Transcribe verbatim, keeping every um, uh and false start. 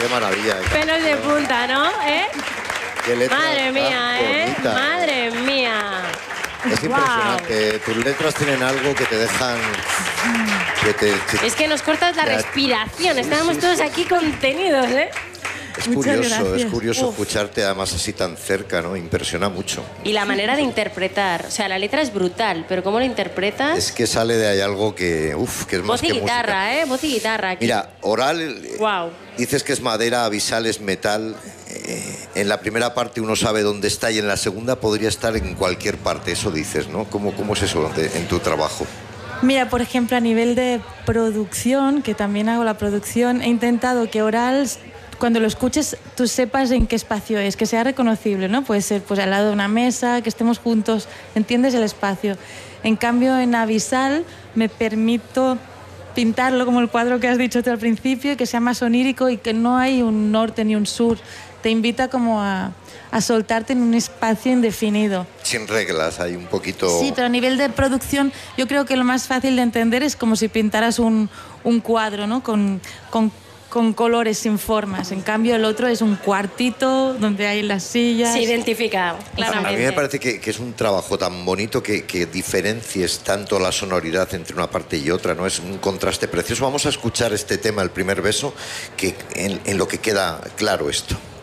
qué maravilla. Pelos de punta, ¿no? ¿Eh? Qué letra Madre tan mía, ¿eh? bonita. Madre mía. Es impresionante. Wow. Tus letras tienen algo que te dejan... Que te, que... Es que nos cortas la ya... respiración. Sí, Estábamos sí, todos sí. aquí contenidos, ¿eh? Es Muchas curioso, gracias. es curioso Uf. escucharte además así tan cerca, ¿no? Impresiona mucho. Y la manera de interpretar. O sea, la letra es brutal, pero ¿cómo lo interpretas? Es que sale de ahí algo que... Uf, que es más Voz y que guitarra, música. ¿eh? Voz y guitarra. Aquí. Mira, oral... Wow. Dices que es madera, Avisal es metal. Eh, en la primera parte uno sabe dónde está y en la segunda podría estar en cualquier parte. Eso dices, ¿no? ¿Cómo, cómo es eso de, en tu trabajo? Mira, por ejemplo, a nivel de producción, que también hago la producción, he intentado que oral, cuando lo escuches, tú sepas en qué espacio es, que sea reconocible, ¿no? Puede ser pues al lado de una mesa, que estemos juntos, entiendes el espacio. En cambio, en Avisal me permito pintarlo como el cuadro que has dicho tú al principio, que sea más onírico y que no hay un norte ni un sur. Te invita como a, a soltarte en un espacio indefinido. Sin reglas, hay un poquito... Sí, pero a nivel de producción yo creo que lo más fácil de entender es como si pintaras un, un cuadro, ¿no? Con, con, con colores sin formas. En cambio el otro es un cuartito donde hay las sillas. Se identifica, claramente. A mí me parece que, que es un trabajo tan bonito que, que diferencies tanto la sonoridad entre una parte y otra, ¿no? Es un contraste precioso. Vamos a escuchar este tema, El primer beso, que en, en lo que queda claro esto.